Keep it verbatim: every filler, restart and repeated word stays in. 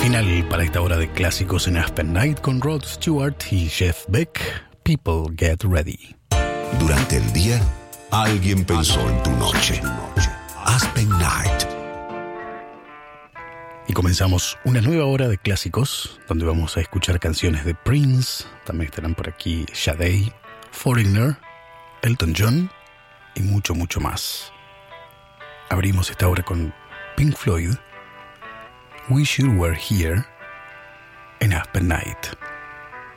Final para esta hora de clásicos en Aspen Night con Rod Stewart y Jeff Beck. People Get Ready. Durante el día, alguien pensó en tu noche. Aspen Night. Y comenzamos una nueva hora de clásicos, donde vamos a escuchar canciones de Prince. También estarán por aquí Sade, Foreigner, Elton John y mucho, mucho más. Abrimos esta hora con Pink Floyd, Wish You Were Here, en Aspen Night.